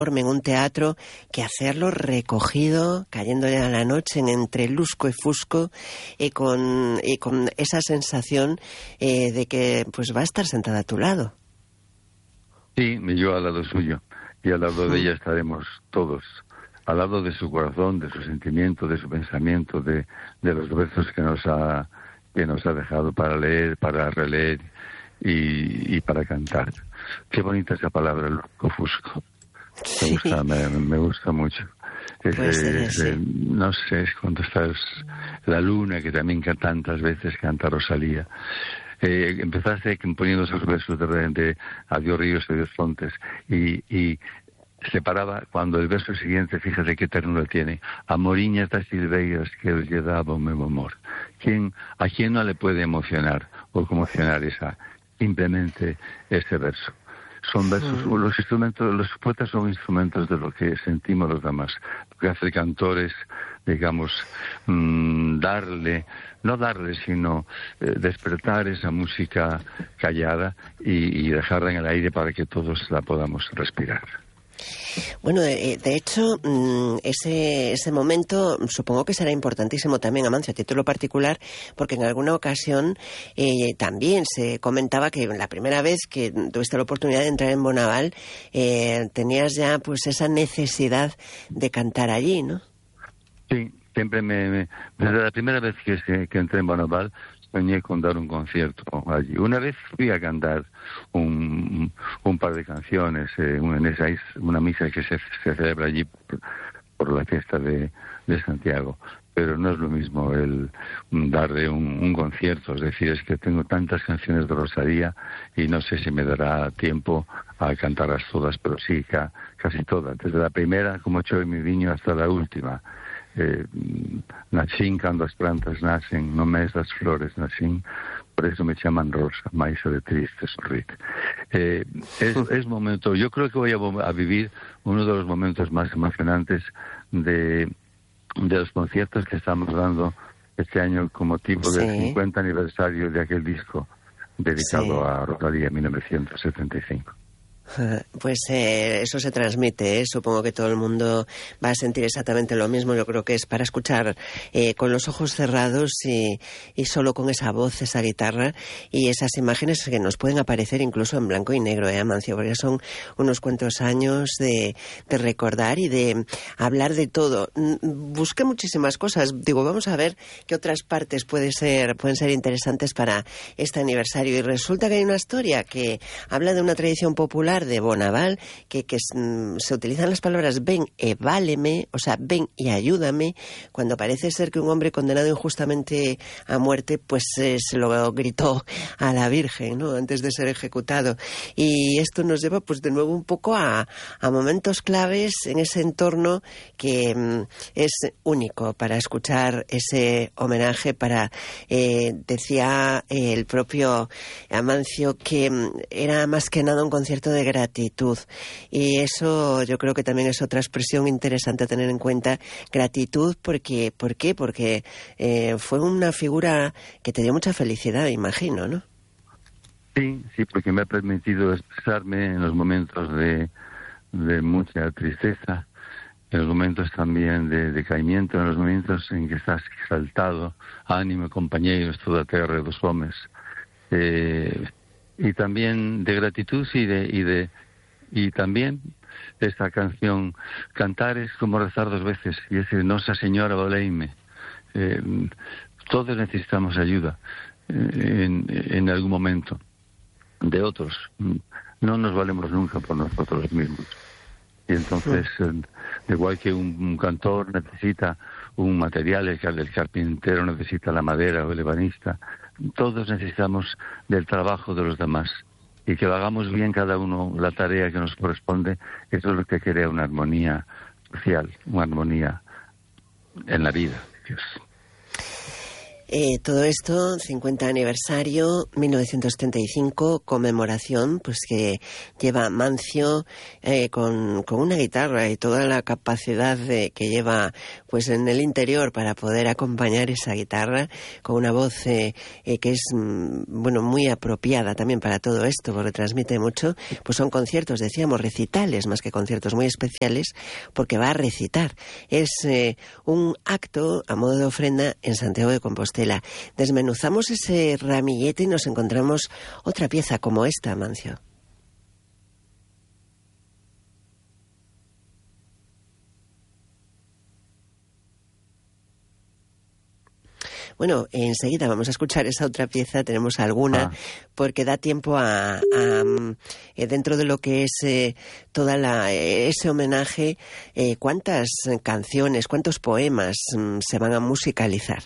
en un teatro que hacerlo recogido, cayendo ya la noche entre lusco y fusco, con esa sensación de que pues va a estar sentada a tu lado. Sí, y yo al lado suyo, y al lado de ella estaremos todos, al lado de su corazón, de su sentimiento, de su pensamiento, de los versos que nos ha dejado para leer, para releer y para cantar. Qué bonita esa palabra, lusco-fusco. Sí. Me gusta mucho. No sé, es cuando estás la luna, que también tantas veces canta Rosalía. Empezaste poniendo esos versos de Adiós ríos, adiós fontes, y se paraba cuando el verso siguiente, fíjate qué ternura tiene. Amoriñas das silveiras que os lle daba o meu amor. ¿A quién no le puede emocionar o conmocionar simplemente ese verso? Son versos, los poetas son instrumentos de lo que sentimos los demás. Lo que hace el cantor es, digamos, sino despertar esa música callada y dejarla en el aire para que todos la podamos respirar. Bueno, de hecho, ese momento supongo que será importantísimo también, Amancio, a título particular, porque en alguna ocasión también se comentaba que la primera vez que tuviste la oportunidad de entrar en Bonaval, tenías ya pues esa necesidad de cantar allí, ¿no? Sí, siempre desde la primera vez que entré en Bonaval, soñé con dar un concierto allí. Una vez fui a cantar un par de canciones en una misa que se celebra allí por la fiesta de Santiago, pero no es lo mismo el darle un concierto. Es decir, es que tengo tantas canciones de Rosalía y no sé si me dará tiempo a cantarlas todas, pero sí, casi todas, desde la primera, como Chove mi viño, hasta la última. Nacín cando as plantas nacen, no mes das flores nacín, por eso me llaman Rosa, maíza de triste sorrir. Es momento, yo creo que voy a vivir uno de los momentos más emocionantes de los conciertos que estamos dando este año con motivo del 50 aniversario de aquel disco dedicado a Rosalía en 1975. Pues eso se transmite, supongo que todo el mundo va a sentir exactamente lo mismo. Yo creo que es para escuchar con los ojos cerrados y solo con esa voz, esa guitarra y esas imágenes que nos pueden aparecer incluso en blanco y negro, Amancio, porque son unos cuantos años de recordar y de hablar de todo. Busqué muchísimas cosas, digo, vamos a ver qué otras partes pueden ser interesantes para este aniversario, y resulta que hay una historia que habla de una tradición popular de Bonaval, que se utilizan las palabras ven e váleme, o sea, ven y ayúdame, cuando parece ser que un hombre condenado injustamente a muerte, pues se lo gritó a la Virgen, ¿no?, antes de ser ejecutado. Y esto nos lleva, pues de nuevo un poco a momentos claves en ese entorno que es único para escuchar ese homenaje, decía el propio Amancio que era más que nada un concierto de gratitud, y eso yo creo que también es otra expresión interesante a tener en cuenta. Gratitud, ¿por qué? Porque fue una figura que te dio mucha felicidad, imagino, ¿no? Sí, porque me ha permitido expresarme en los momentos de mucha tristeza, en los momentos también de decaimiento, en los momentos en que estás exaltado, ánimo, compañeros, toda terra dos homes. Y también de gratitud y también esta canción, cantar es como rezar dos veces, y es decir, Nosa Señora voleime. Todos necesitamos ayuda en algún momento de otros. No nos valemos nunca por nosotros mismos. Y entonces, igual que un cantor necesita un material, el carpintero necesita la madera o el ebanista, todos necesitamos del trabajo de los demás, y que lo hagamos bien cada uno la tarea que nos corresponde. Eso es lo que crea una armonía social, una armonía en la vida. Dios. Todo esto, 50 aniversario, 1975, conmemoración, pues que lleva Mancio con una guitarra y toda la capacidad que lleva pues en el interior para poder acompañar esa guitarra, con una voz que es bueno, muy apropiada también para todo esto, porque transmite mucho. Pues son conciertos, decíamos, recitales, más que conciertos, muy especiales, porque va a recitar. Es un acto a modo de ofrenda en Santiago de Compostela. Desmenuzamos ese ramillete y nos encontramos otra pieza como esta, Mancio. Bueno, enseguida vamos a escuchar esa otra pieza, tenemos alguna, porque da tiempo a dentro de lo que es ese homenaje, cuántas canciones, cuántos poemas se van a musicalizar.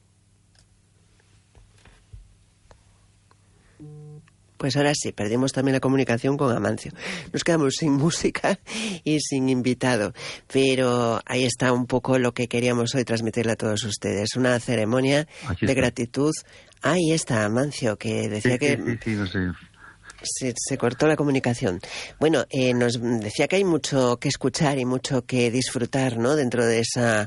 Pues ahora sí, perdimos también la comunicación con Amancio. Nos quedamos sin música y sin invitado. Pero ahí está un poco lo que queríamos hoy transmitirle a todos ustedes. Una ceremonia de gratitud. Ahí está Amancio, que decía Sí, no sé. Se cortó la comunicación. Bueno, nos decía que hay mucho que escuchar y mucho que disfrutar, ¿no?, dentro de esa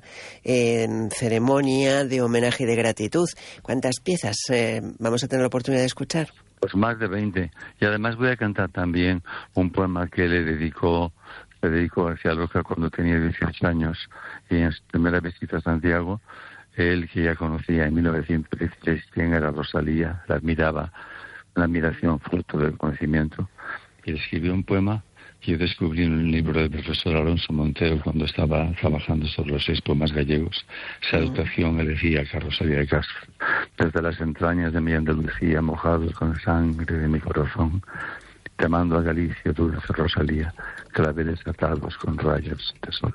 ceremonia de homenaje y de gratitud. ¿Cuántas piezas vamos a tener la oportunidad de escuchar? Pues más de 20. Y además voy a cantar también un poema que le dedicó García Lorca cuando tenía 18 años y en su primera visita a Santiago, él, que ya conocía en 1916 quién era Rosalía, la admiraba, una admiración fruto del conocimiento, y le escribió un poema que yo descubrí en un libro del profesor Alonso Montero cuando estaba trabajando sobre los 6 poemas gallegos. Salutación elegía a Rosalía de Castro. Desde las entrañas de mi Andalucía, mojados con sangre de mi corazón, te mando a Galicia, dulce Rosalía, claveles atados con rayos de sol.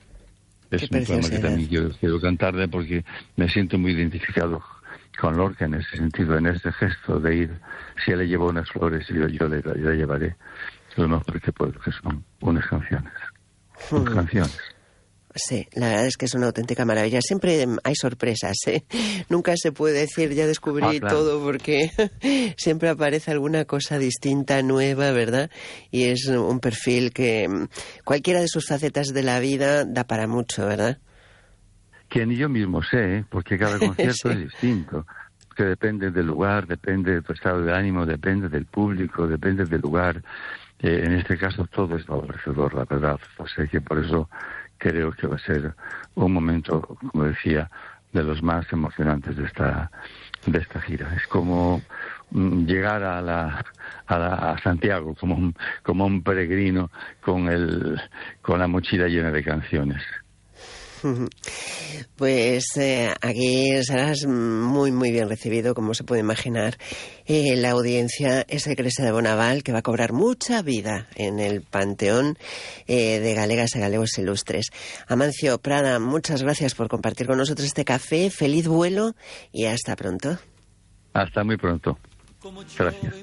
Es un poema que también yo quiero cantarle porque me siento muy identificado con Lorca en ese sentido, en ese gesto de ir. Si él le llevó unas flores, yo le llevaré lo mejor que puedo, que son unas canciones. Canciones. Sí, la verdad es que es una auténtica maravilla. Siempre hay sorpresas, ¿eh? Nunca se puede decir ya descubrí claro. todo, porque siempre aparece alguna cosa distinta, nueva, ¿verdad? Y es un perfil que cualquiera de sus facetas de la vida da para mucho, ¿verdad? Que ni yo mismo sé, porque cada concierto es distinto. Que depende del lugar, depende de tu estado de ánimo, depende del público, depende del lugar. En este caso todo es favorecedor, la verdad. O sea que por eso creo que va a ser un momento, como decía, de los más emocionantes de esta gira. Es como llegar a Santiago como un peregrino con la mochila llena de canciones. Pues aquí serás muy muy bien recibido, como se puede imaginar. La audiencia es el Iglesia de Bonaval, que va a cobrar mucha vida en el panteón de galegas y galegos ilustres. Amancio Prada, muchas gracias por compartir con nosotros este café. Feliz vuelo y hasta pronto. Hasta muy pronto. Gracias.